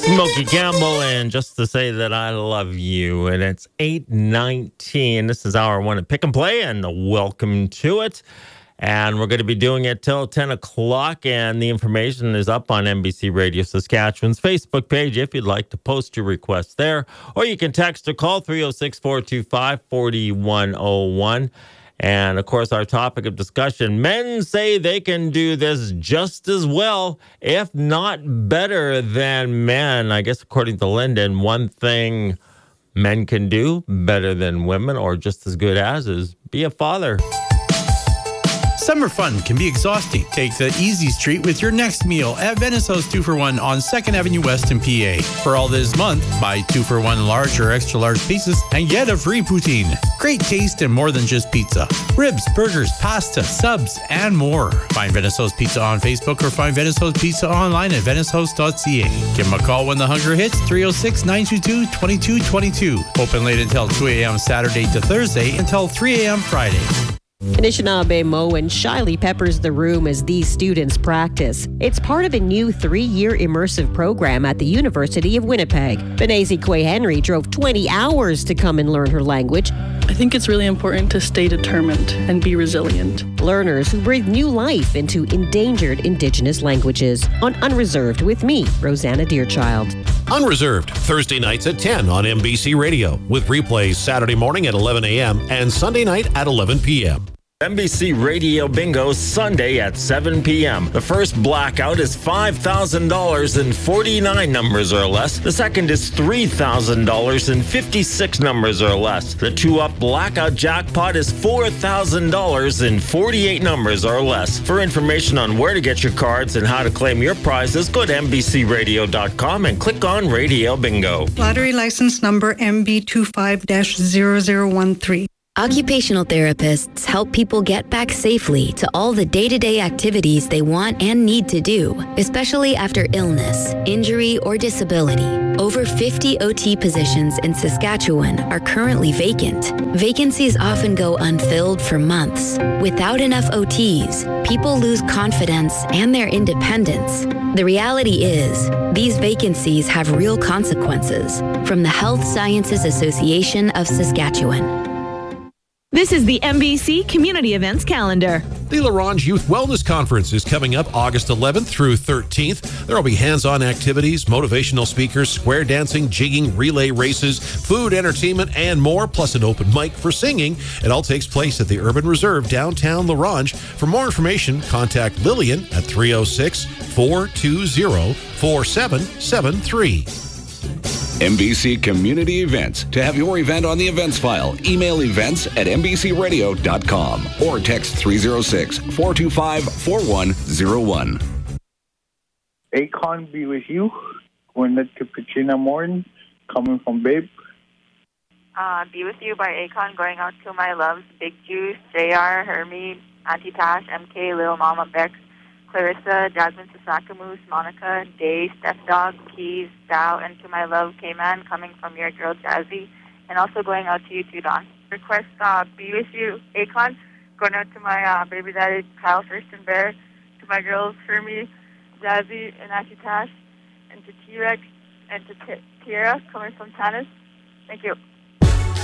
Smokey Campbell, and just to say that I love you. And it's 8:19. This is hour one of Pick and Play, and welcome to it. And we're going to be doing it till 10 o'clock. And the information is up on NBC Radio Saskatchewan's Facebook page if you'd like to post your request there. Or you can text or call 306-425-4101. And, of course, our topic of discussion, men say they can do this just as well, if not better than men. I guess, according to Lyndon, one thing men can do better than women, or just as good as, is be a father. Summer fun can be exhausting. Take the easy street with your next meal at Venice House 2-for-1 on 2nd Avenue West in PA. For all this month, buy 2-for-1 large or extra large pieces and get a free poutine. Great taste and more than just pizza. Ribs, burgers, pasta, subs, and more. Find Venice House Pizza on Facebook or find Venice House Pizza online at venicehouse.ca. Give them a call when the hunger hits, 306-922-2222. Open late until 2 a.m. Saturday to Thursday until 3 a.m. Friday. Anishinaabe Mo and Shiley peppers the room as these students practice. It's part of a new 3-year immersive program at the University of Winnipeg. Benezi Quay-Henry drove 20 hours to come and learn her language. I think it's really important to stay determined and be resilient. Learners who breathe new life into endangered Indigenous languages. On Unreserved with me, Rosanna Deerchild. Unreserved, Thursday nights at 10 on NBC Radio, with replays Saturday morning at 11 a.m. and Sunday night at 11 p.m. NBC Radio Bingo Sunday at 7 p.m. The first blackout is $5,000 and 49 numbers or less. The second is $3,000 and 56 numbers or less. The two-up blackout jackpot is $4,000 and 48 numbers or less. For information on where to get your cards and how to claim your prizes, go to NBCRadio.com and click on Radio Bingo. Lottery license number MB25-0013. Occupational therapists help people get back safely to all the day-to-day activities they want and need to do, especially after illness, injury, or disability. Over 50 OT positions in Saskatchewan are currently vacant. Vacancies often go unfilled for months. Without enough OTs, people lose confidence and their independence. The reality is, these vacancies have real consequences. From the Health Sciences Association of Saskatchewan. This is the NBC Community Events Calendar. The La Ronge Youth Wellness Conference is coming up August 11th through 13th. There will be hands-on activities, motivational speakers, square dancing, jigging, relay races, food, entertainment, and more, plus an open mic for singing. It all takes place at the Urban Reserve, downtown La Ronge. For more information, contact Lillian at 306-420-4773. NBC Community Events. To have your event on the events file, email events@nbcradio.com or text 306-425-4101. Akon be with you. Going to Katrina Morton, coming from Babe. Be with you by Akon, going out to my loves, Big Juice, JR, Hermie, Auntie Tash, MK, Lil Mama, Bex, Clarissa, Jasmine Sasakamoose, Monica, Day, Steph Dog, Keys, Dow, and to my love, K-Man, coming from your girl, Jazzy, and also going out to you too, Don. Request, be with you, Akon, going out to my baby daddy, Kyle Thurston Bear, to my girls, Fermi, Jazzy, and Auntie Tash, and to T-Rex, and to Tierra, coming from Tanis. Thank you.